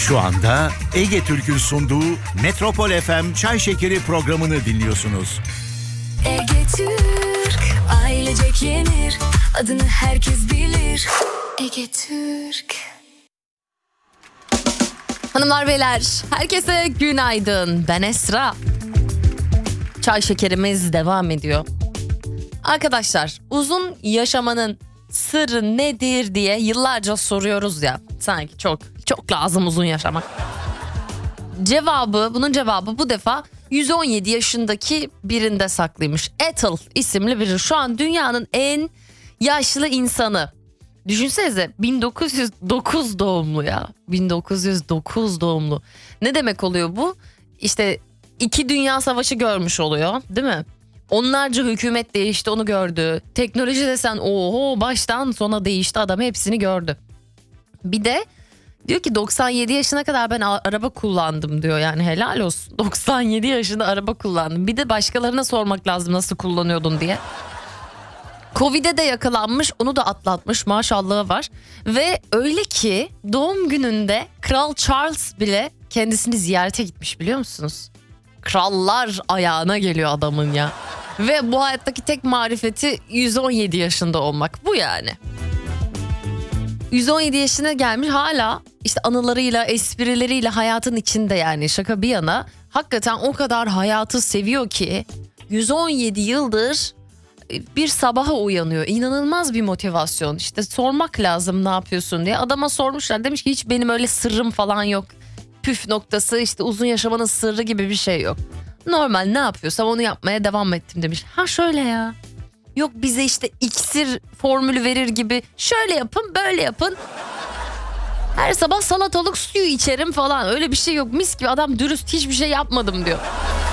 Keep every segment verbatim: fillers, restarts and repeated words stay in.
Şu anda Ege Türk'ün sunduğu Metropol F M Çay Şekeri programını dinliyorsunuz. Ege Türk, ailecek yenir, adını herkes bilir. Ege Türk. Hanımlar beyler, herkese günaydın. Ben Esra. Çay şekerimiz devam ediyor. Arkadaşlar, uzun yaşamanın sırrı nedir diye yıllarca soruyoruz ya. Sanki çok çok lazım uzun yaşamak. Cevabı, bunun cevabı bu defa yüz on yedi yaşındaki birinde saklıymış. Ethel isimli biri. Şu an dünyanın en yaşlı insanı. Düşünsenize, bin dokuz yüz dokuz doğumlu ya. bin dokuz yüz dokuz doğumlu. Ne demek oluyor bu? İşte iki dünya savaşı görmüş oluyor, değil mi? Onlarca hükümet değişti, onu gördü. Teknoloji desen oho baştan sona değişti, adam hepsini gördü. Bir de diyor ki doksan yedi yaşına kadar ben araba kullandım diyor, yani helal olsun. doksan yedi yaşında araba kullandım. Bir de başkalarına sormak lazım nasıl kullanıyordun diye. Covid'e de yakalanmış, onu da atlatmış, maşallahı var. Ve öyle ki doğum gününde Kral Charles bile kendisini ziyarete gitmiş, biliyor musunuz? Krallar ayağına geliyor adamın ya. Ve bu hayattaki tek marifeti yüz on yedi yaşında olmak, bu yani. yüz on yedi yaşına gelmiş, hala işte anılarıyla, esprileriyle hayatın içinde, yani şaka bir yana. Hakikaten o kadar hayatı seviyor ki yüz on yedi yıldır bir sabaha uyanıyor. İnanılmaz bir motivasyon. İşte sormak lazım ne yapıyorsun diye. Adama sormuşlar, demiş ki hiç benim öyle sırrım falan yok. Püf noktası, işte uzun yaşamanın sırrı gibi bir şey yok. Normal ne yapıyorsam onu yapmaya devam ettim demiş. Ha şöyle ya. Yok bize işte iksir formülü verir gibi şöyle yapın böyle yapın. Her sabah salatalık suyu içerim falan, öyle bir şey yok. Mis gibi adam, dürüst, hiçbir şey yapmadım diyor.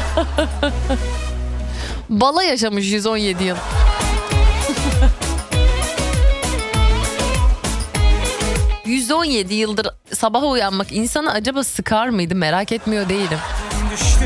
Bala yaşamış yüz on yedi yıl. yüz on yedi yıldır sabaha uyanmak insanı acaba sıkar mıydı, merak etmiyor değilim.